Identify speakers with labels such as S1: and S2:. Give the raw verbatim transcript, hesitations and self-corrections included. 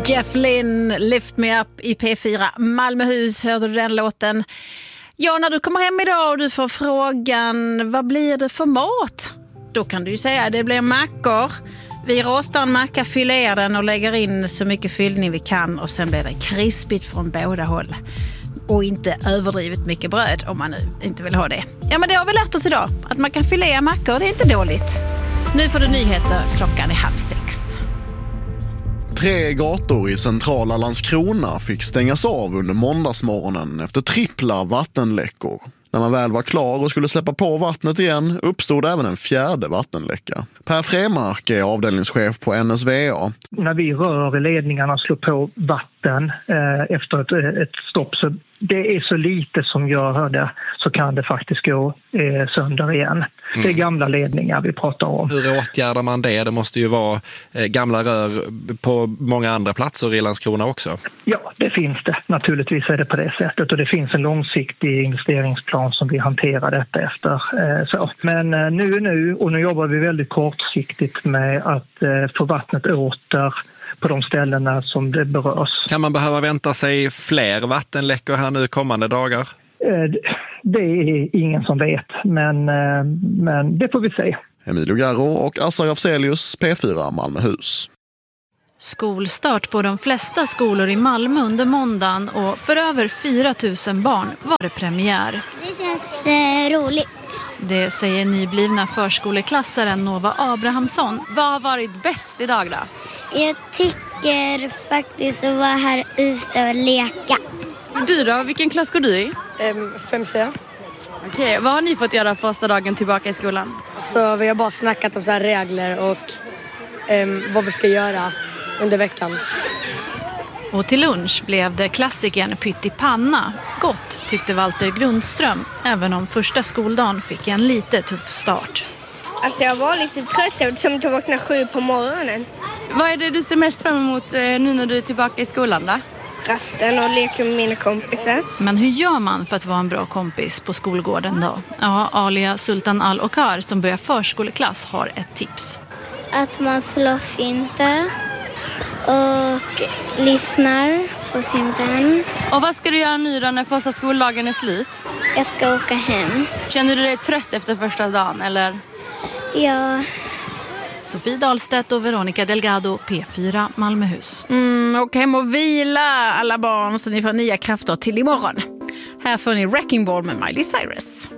S1: Jeff Lynne, Lift Me Up i P fyra Malmöhus, hörde du den låten? Ja, när du kommer hem idag och du får frågan, vad blir det för mat? Då kan du ju säga att det blir mackor. Vi rostar en macka, filerar den och lägger in så mycket fyllning vi kan och sen blir det krispigt från båda håll. Och inte överdrivet mycket bröd om man nu inte vill ha det. Ja, men det har vi lärt oss idag, att man kan filea mackor, det är inte dåligt. Nu får du nyheter, klockan är halv sex.
S2: Tre gator i centrala Landskrona fick stängas av under måndagsmorgonen efter trippla vattenläckor. När man väl var klar och skulle släppa på vattnet igen uppstod även en fjärde vattenläcka. Per Fremark är avdelningschef på N S V A.
S3: När vi rör i ledningarna och slår på vatten eh, efter ett, ett stopp, så det är så lite som gör det, så kan det faktiskt gå eh, sönder igen. Mm. Det är gamla ledningar vi pratar om.
S4: Hur åtgärdar man det? Det måste ju vara eh, gamla rör på många andra platser i Landskrona också.
S3: Ja, det finns det. Naturligtvis är det på det sättet. Och det finns en långsiktig investeringsplan som vi hanterar detta efter. Eh, så. Men eh, nu är nu, och nu jobbar vi väldigt kortsiktigt med att eh, få vattnet åter på de ställena som det berörs.
S4: Kan man behöva vänta sig fler vattenläckor här nu kommande dagar?
S3: Eh, det är ingen som vet, men, eh, men det får vi se.
S2: Emilio Garro och Assar Afzelius, P fyra Malmöhus.
S5: Skolstart på de flesta skolor i Malmö under måndagen och för över fyra tusen barn var det premiär.
S6: Det känns eh, roligt.
S5: Det säger nyblivna förskoleklassaren Nova Abrahamsson.
S7: Vad har varit bäst idag då?
S6: Jag tycker faktiskt att vara här ute och leka.
S7: Du då? Vilken klass går du i?
S8: Um, fem C.
S7: Okej, vad har ni fått göra första dagen tillbaka i skolan?
S8: Så vi har bara snackat om så här regler och um, vad vi ska göra under veckan.
S5: Och till lunch blev det klassikern pyttipanna. Gott tyckte Walter Grundström, även om första skoldagen fick en lite tuff start.
S6: Alltså jag var lite trött eftersom jag vaknade sju på morgonen.
S7: Vad är det du ser mest fram emot nu när du är tillbaka i skolan då?
S6: Rasten och leka med mina kompisar.
S5: Men hur gör man för att vara en bra kompis på skolgården då? Ja, Alia Sultan Al-Okar som börjar förskoleklass har ett tips.
S6: Att man slåss inte och lyssnar på sin vän.
S7: Och vad ska du göra nu då när första skoldagen är slut?
S6: Jag ska åka hem.
S7: Känner du dig trött efter första dagen eller?
S6: Ja.
S5: Sofie Dahlstedt och Veronica Delgado, P fyra Malmöhus.
S1: Mm, och hem och vila alla barn så ni får nya krafter till imorgon. Här får ni Wrecking Ball med Miley Cyrus.